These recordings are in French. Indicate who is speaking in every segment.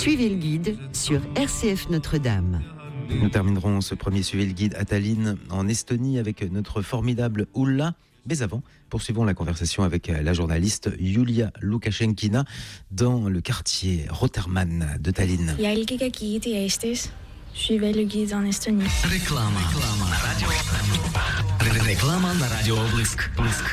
Speaker 1: Suivez le guide sur RCF Notre-Dame.
Speaker 2: Nous terminerons ce premier Suivez le guide à Tallinn, en Estonie, avec notre formidable Ulla. Mais avant, poursuivons la conversation avec la journaliste Julia Lukaschenkina dans le quartier Rotermann de Tallinn.
Speaker 3: Jälgige Guide Eestis. Suivez le guide en Estonie.
Speaker 4: Реклама на радіо Блиск.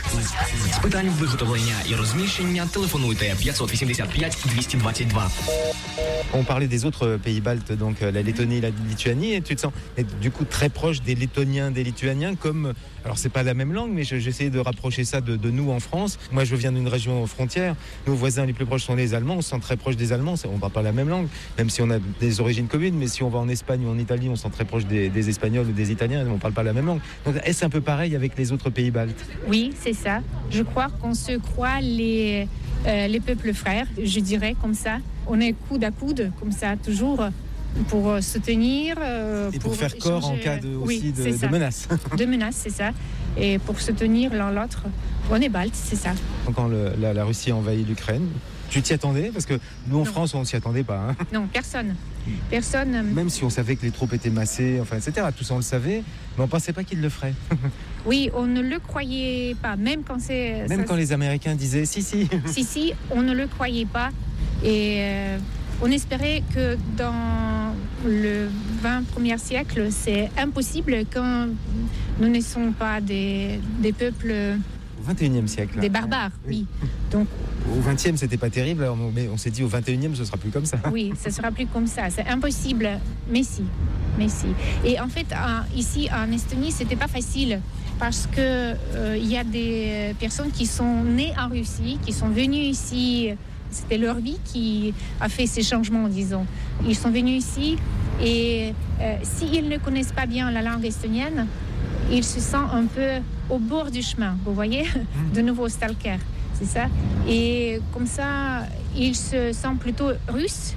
Speaker 4: З питань виготовлення і розміщення телефонуйте 585 222.
Speaker 2: On parlait des autres pays baltes, donc la Lettonie et la Lituanie, et tu te sens du coup très proche des Lettoniens, des Lituaniens, comme, alors c'est pas la même langue, mais j'essayais de rapprocher ça de nous en France. Moi je viens d'une région frontière, nos voisins les plus proches sont les Allemands, on se sent très proche des Allemands, on parle pas la même langue, même si on a des origines communes, mais si on va en Espagne ou en Italie, on se sent très proche des Espagnols ou des Italiens, on parle pas la même langue. Donc est-ce un peu pareil avec les autres pays baltes?
Speaker 5: Oui, c'est ça. Je crois qu'on se croit les peuples frères, je dirais comme ça. On est coude à coude, comme ça, toujours, pour se tenir.
Speaker 2: Et pour faire corps en cas de menace.
Speaker 5: De menace, c'est ça. Et pour se tenir l'un l'autre. On est baltes, c'est ça.
Speaker 2: Quand la Russie a envahi l'Ukraine, tu t'y attendais? Parce que nous, en France, on ne s'y attendait pas. Hein.
Speaker 5: Non, personne. Personne.
Speaker 2: Même si on savait que les troupes étaient massées, enfin, etc. Tout ça, on le savait, mais on ne pensait pas qu'ils le feraient.
Speaker 5: Oui, on ne le croyait pas. Même quand
Speaker 2: quand les Américains disaient si.
Speaker 5: Si, on ne le croyait pas. Et on espérait que dans le 21e siècle, c'est impossible quand nous ne sommes pas des peuples...
Speaker 2: Au 21e siècle.
Speaker 5: Des barbares, oui. Donc,
Speaker 2: au 20e, c'était pas terrible, mais on s'est dit au 21e, ce sera plus comme ça.
Speaker 5: Oui, ce sera plus comme ça. C'est impossible, mais si. Et en fait, ici en Estonie, c'était pas facile parce que il y a des personnes qui sont nées en Russie, qui sont venues ici. C'était leur vie qui a fait ces changements, disons. Ils sont venus ici et s'ils ne connaissent pas bien la langue estonienne, ils se sentent un peu au bord du chemin, vous voyez, de nouveau stalker, c'est ça. Et comme ça, ils se sentent plutôt russes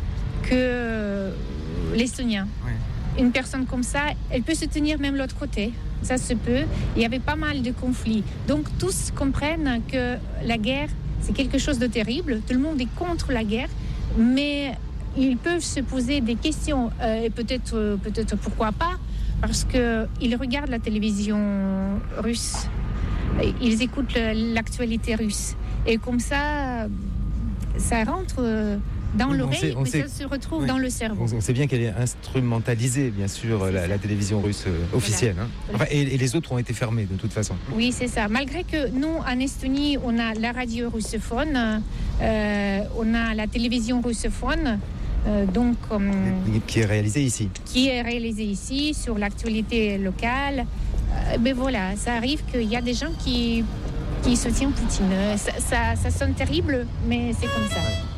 Speaker 5: que l'estonien. Ouais. Une personne comme ça, elle peut se tenir même l'autre côté, ça se peut. Il y avait pas mal de conflits. Donc tous comprennent que la guerre, c'est quelque chose de terrible. Tout le monde est contre la guerre, mais ils peuvent se poser des questions. Et peut-être pourquoi pas, parce qu'ils regardent la télévision russe. Ils écoutent l'actualité russe. Et comme ça rentre dans l'oreille, mais ça se retrouve dans le cerveau.
Speaker 2: On sait bien qu'elle est instrumentalisée, bien sûr, la télévision russe officielle. Voilà. Hein. Enfin, et les autres ont été fermés, de toute façon.
Speaker 5: Oui, c'est ça. Malgré que nous, en Estonie, on a la radio russophone, on a la télévision russophone,
Speaker 2: qui est réalisée ici.
Speaker 5: Qui est réalisée ici, sur l'actualité locale. Mais voilà, ça arrive qu'il y a des gens qui soutiennent Poutine. Ça sonne terrible, mais c'est comme ça.